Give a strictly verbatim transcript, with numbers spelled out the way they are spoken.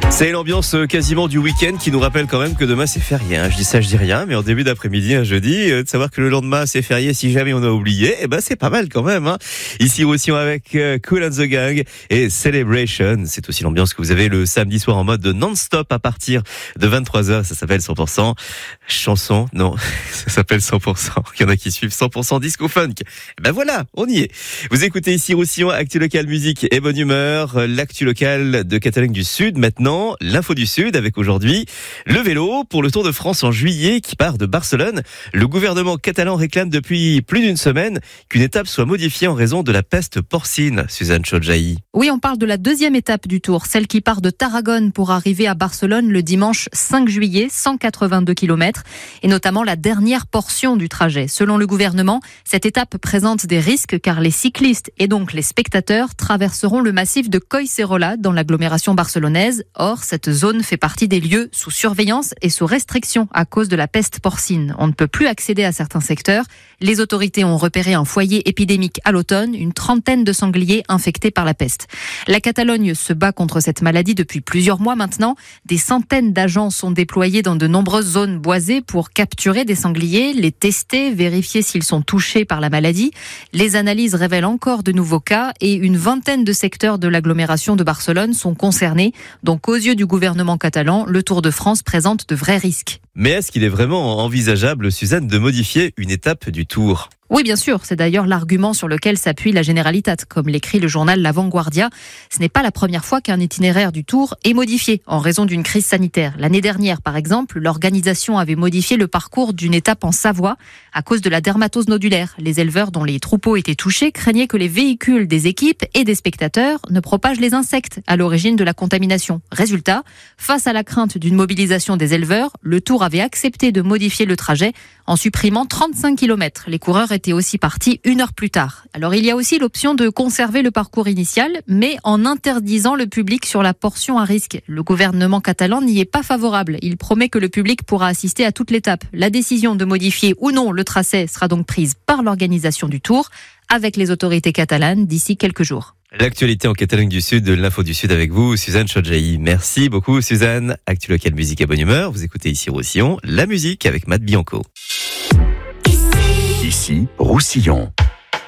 C'est l'ambiance quasiment du week-end qui nous rappelle quand même que demain c'est férié. Hein. Je dis ça, je dis rien, mais en début d'après-midi, un jeudi, euh, de savoir que le lendemain c'est férié, si jamais on a oublié, eh ben c'est pas mal quand même. Hein. Ici aussi avec euh, Kool and the Gang et Celebration. C'est aussi l'ambiance que vous avez le samedi soir en mode non-stop à partir de vingt-trois heures. Ça s'appelle cent pour cent chanson. Non, ça s'appelle cent pour cent. Il y en a qui suivent cent pour cent disco funk. Eh ben voilà, on y est. Vous écoutez ici Roussillon, Actu Local Musique et Bonne Humeur. L'actu locale de Catalogne du Sud maintenant. L'info du Sud avec aujourd'hui le vélo pour le Tour de France en juillet qui part de Barcelone. Le gouvernement catalan réclame depuis plus d'une semaine qu'une étape soit modifiée en raison de la peste porcine. Suzanne Chodjahi. Oui, on parle de la deuxième étape du Tour, celle qui part de Tarragone pour arriver à Barcelone le dimanche cinq juillet, cent quatre-vingt-deux kilomètres, et notamment la dernière portion du trajet. Selon le gouvernement, cette étape présente des risques car les cyclistes et donc les spectateurs traverseront le massif de Collserola dans l'agglomération barcelonaise. Or, cette zone fait partie des lieux sous surveillance et sous restriction à cause de la peste porcine. On ne peut plus accéder à certains secteurs. Les autorités ont repéré un foyer épidémique à l'automne, une trentaine de sangliers infectés par la peste. La Catalogne se bat contre cette maladie depuis plusieurs mois maintenant. Des centaines d'agents sont déployés dans de nombreuses zones boisées pour capturer des sangliers, les tester, vérifier s'ils sont touchés par la maladie. Les analyses révèlent encore de nouveaux cas et une vingtaine de secteurs de l'agglomération de Barcelone sont concernés. Donc, aux yeux du gouvernement catalan, le Tour de France présente de vrais risques. Mais est-ce qu'il est vraiment envisageable, Suzanne, de modifier une étape du Tour ? Oui, bien sûr. C'est d'ailleurs l'argument sur lequel s'appuie la Generalitat, comme l'écrit le journal La Vanguardia. Ce n'est pas la première fois qu'un itinéraire du Tour est modifié en raison d'une crise sanitaire. L'année dernière, par exemple, l'organisation avait modifié le parcours d'une étape en Savoie à cause de la dermatose nodulaire. Les éleveurs dont les troupeaux étaient touchés craignaient que les véhicules des équipes et des spectateurs ne propagent les insectes à l'origine de la contamination. Résultat, face à la crainte d'une mobilisation des éleveurs, le Tour avait accepté de modifier le trajet en supprimant trente-cinq kilomètres. Les coureurs étaient aussi partis une heure plus tard. Alors il y a aussi l'option de conserver le parcours initial, mais en interdisant le public sur la portion à risque. Le gouvernement catalan n'y est pas favorable. Il promet que le public pourra assister à toute l'étape. La décision de modifier ou non le tracé sera donc prise par l'organisation du Tour avec les autorités catalanes d'ici quelques jours. L'actualité en Catalogne du Sud, de l'info du Sud avec vous, Suzanne Chodjahi. Merci beaucoup, Suzanne. Actu Local Musique à Bonne Humeur. Vous écoutez ici Roussillon, la musique avec Matt Bianco. Ici, Roussillon.